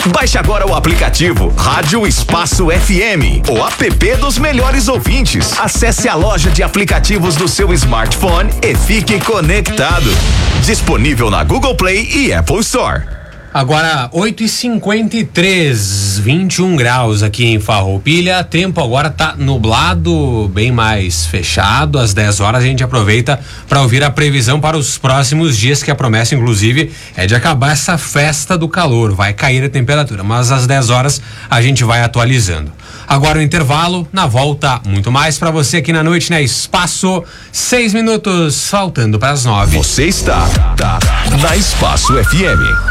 Baixe agora o aplicativo Rádio Espaço FM, o app dos melhores ouvintes. Acesse a loja de aplicativos do seu smartphone e fique conectado. Disponível na Google Play e Apple Store. Agora 8h53, 21 graus aqui em Farroupilha. Tempo agora tá nublado, bem mais fechado. Às 10 horas a gente aproveita para ouvir a previsão para os próximos dias, que a promessa inclusive é de acabar essa festa do calor. Vai cair a temperatura, mas às 10 horas a gente vai atualizando. Agora o intervalo, na volta muito mais para você aqui na noite, né? Espaço, 6 minutos faltando para as 9. Você está na Espaço FM.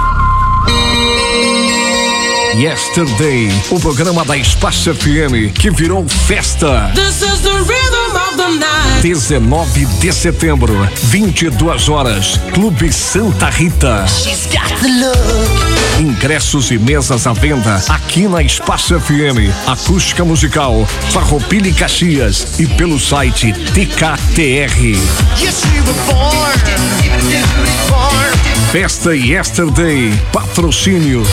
Yesterday, o programa da Espaço FM que virou festa. 19 de setembro, 22 horas, Clube Santa Rita. Ingressos e mesas à venda aqui na Espaço FM, acústica musical, Farroupilha e Caxias e pelo site TKTR. Festa Yesterday, patrocínio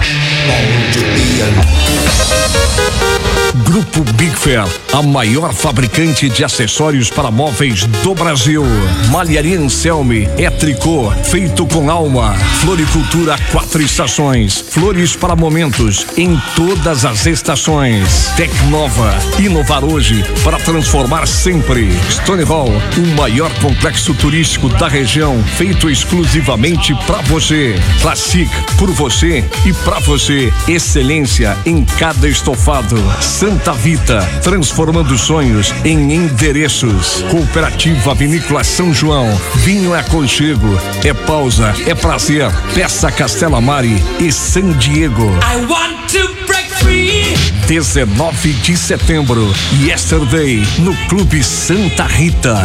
Grupo Big Fair, a maior fabricante de acessórios para móveis do Brasil. Malharia Anselme é tricô feito com alma. Floricultura 4 estações, flores para momentos em todas as estações. Tecnova, inovar hoje para transformar sempre. Stone Hall, o maior complexo turístico da região, feito exclusivamente para você. Classic, por você e para você. Excelência em cada estofado. Santa Vita, transformando sonhos em endereços. Cooperativa Vinícola São João, vinho é aconchego, é pausa, é prazer. Peça Castela Mari e San Diego. I want to break free. 19 de setembro, Yesterday, no Clube Santa Rita.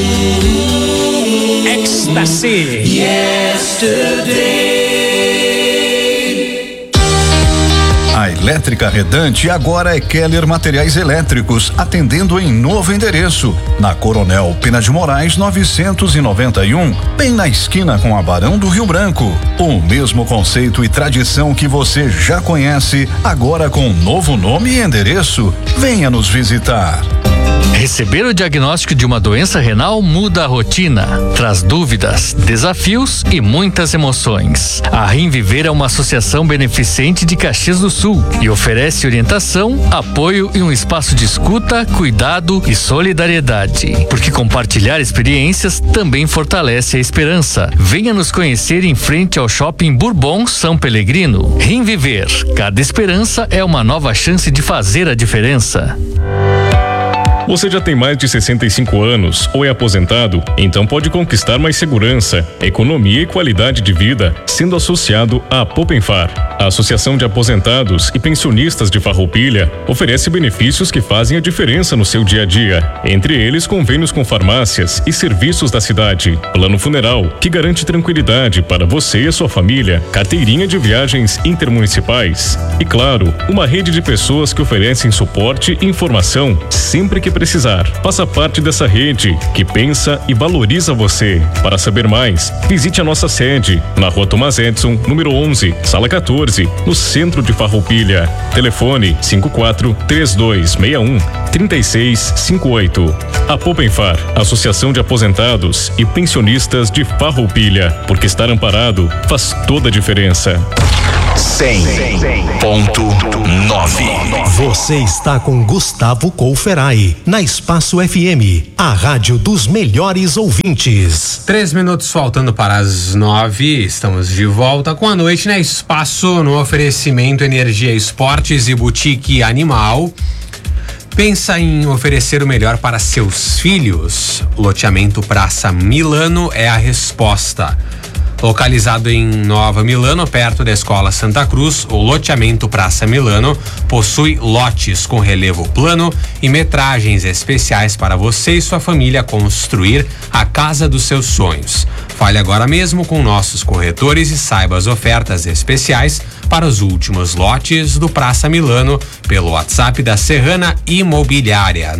Ecstasy. Yesterday. A Elétrica Redante agora é Keller Materiais Elétricos, atendendo em novo endereço, na Coronel Pena de Moraes 991, bem na esquina com a Barão do Rio Branco. O mesmo conceito e tradição que você já conhece, agora com novo nome e endereço. Venha nos visitar. Receber o diagnóstico de uma doença renal muda a rotina, traz dúvidas, desafios e muitas emoções. A Rinviver é uma associação beneficente de Caxias do Sul e oferece orientação, apoio e um espaço de escuta, cuidado e solidariedade. Porque compartilhar experiências também fortalece a esperança. Venha nos conhecer em frente ao Shopping Bourbon São Pelegrino. Rinviver, cada esperança é uma nova chance de fazer a diferença. Você já tem mais de 65 anos ou é aposentado? Então pode conquistar mais segurança, economia e qualidade de vida sendo associado à Poupenfar. A Associação de Aposentados e Pensionistas de Farroupilha oferece benefícios que fazem a diferença no seu dia a dia. Entre eles, convênios com farmácias e serviços da cidade, plano funeral, que garante tranquilidade para você e a sua família, carteirinha de viagens intermunicipais e, claro, uma rede de pessoas que oferecem suporte e informação sempre que precisar. Faça parte dessa rede que pensa e valoriza você. Para saber mais, visite a nossa sede na Rua Tomás Edson, número 11, sala 14, no centro de Farroupilha. Telefone 54-3261-3658. A Poupenfar, Associação de Aposentados e Pensionistas de Farroupilha, porque estar amparado faz toda a diferença. 100.9. Você está com Gustavo Couferai na Espaço FM, a rádio dos melhores ouvintes. 3 minutos faltando para as 9. Estamos de volta com a noite na Espaço, no oferecimento Energia Esportes e Boutique Animal. Pensa em oferecer o melhor para seus filhos? Loteamento Praça Milano é a resposta. Localizado em Nova Milano, perto da Escola Santa Cruz, o loteamento Praça Milano possui lotes com relevo plano e metragens especiais para você e sua família construir a casa dos seus sonhos. Fale agora mesmo com nossos corretores e saiba as ofertas especiais para os últimos lotes do Praça Milano pelo WhatsApp da Serrana Imobiliária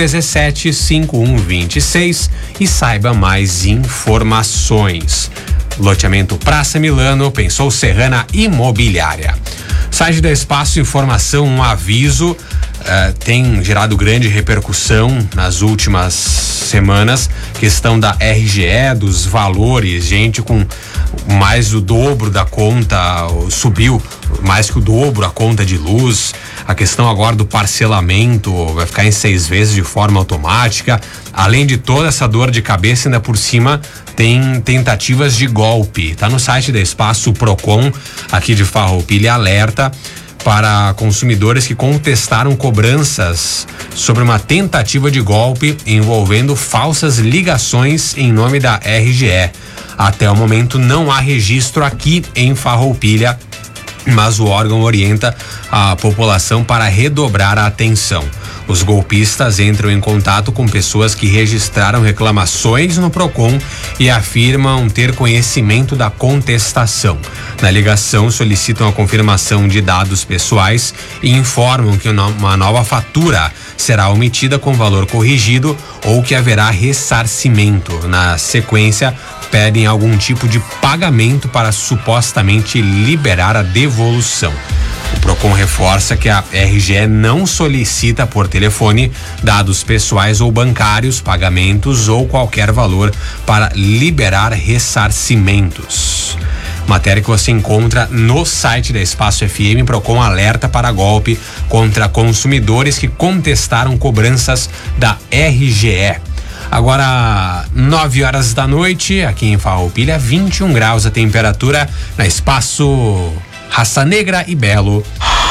981175126 e saiba mais informações. Loteamento Praça Milano, pensou Serrana Imobiliária. Site da Espaço Informação, um aviso, tem gerado grande repercussão nas últimas semanas, questão da RGE, dos valores, gente com mais do dobro da conta, subiu mais que o dobro a conta de luz, a questão agora do parcelamento, vai ficar em 6 vezes de forma automática, além de toda essa dor de cabeça, ainda por cima tem tentativas de golpe. Tá no site da Espaço, o Procon aqui de Farroupilha alerta para consumidores que contestaram cobranças sobre uma tentativa de golpe envolvendo falsas ligações em nome da RGE. Até o momento não há registro aqui em Farroupilha, mas o órgão orienta a população para redobrar a atenção. Os golpistas entram em contato com pessoas que registraram reclamações no Procon e afirmam ter conhecimento da contestação. Na ligação, solicitam a confirmação de dados pessoais e informam que uma nova fatura será omitida com valor corrigido ou que haverá ressarcimento. Na sequência, pedem algum tipo de pagamento para supostamente liberar a devolução. O Procon reforça que a RGE não solicita por telefone dados pessoais ou bancários, pagamentos ou qualquer valor para liberar ressarcimentos. Matéria que você encontra no site da Espaço FM. Procon alerta para golpe contra consumidores que contestaram cobranças da RGE. Agora, 9 horas da noite, aqui em Farroupilha, 21 graus a temperatura na Espaço Raça Negra e Belo.